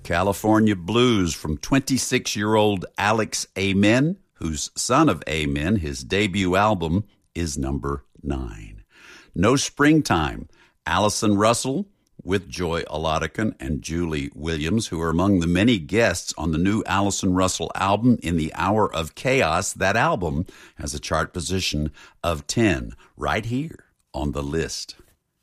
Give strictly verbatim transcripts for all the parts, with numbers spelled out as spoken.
California Blues from twenty-six-year-old Alex Amen, who's son of Amen. His debut album is number nine. No Springtime, Allison Russell with Joy Oladican and Julie Williams, who are among the many guests on the new Allison Russell album, In the Hour of Chaos. That album has a chart position of ten, right here on the list.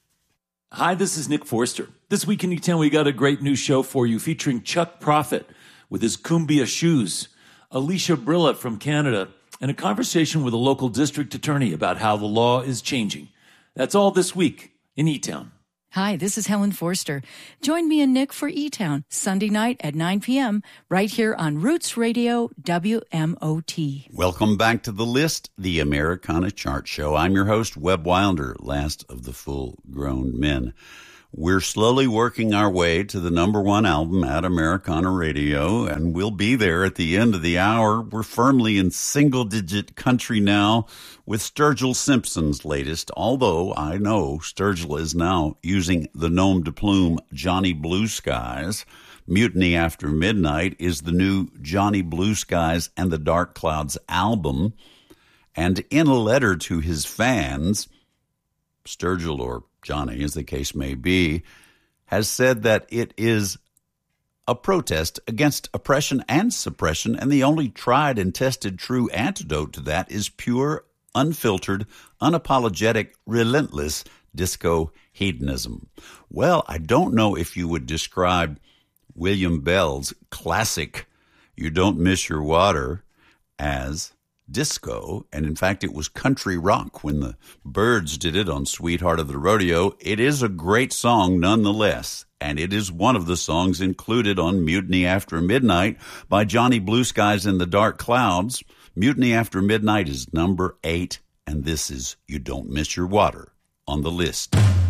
Hi, this is Nick Forster. This week in E-Town, we got a great new show for you featuring Chuck Prophet with his Cumbia shoes, Alicia Brilla from Canada, and a conversation with a local district attorney about how the law is changing. That's all this week in E-Town. Hi, this is Helen Forster. Join me and Nick for E-Town, Sunday night at nine p.m., right here on Roots Radio W M O T. Welcome back to The List, the Americana Chart Show. I'm your host, Webb Wilder, last of the full-grown men. We're slowly working our way to the number one album at Americana Radio, and we'll be there at the end of the hour. We're firmly in single-digit country now with Sturgill Simpson's latest, although I know Sturgill is now using the nom de plume Johnny Blue Skies. Mutiny After Midnight is the new Johnny Blue Skies and the Dark Clouds album. And in a letter to his fans, Sturgill, or Johnny, as the case may be, has said that it is a protest against oppression and suppression, and the only tried and tested true antidote to that is pure, unfiltered, unapologetic, relentless disco hedonism. Well, I don't know if you would describe William Bell's classic You Don't Miss Your Water as disco, and in fact it was country rock when the Byrds did it on Sweetheart of the Rodeo. It is a great song nonetheless, and it is one of the songs included on Mutiny After Midnight by Johnny Blue Skies and the Dark Clouds. Mutiny After Midnight is number eight, and this is You Don't Miss Your Water on the list.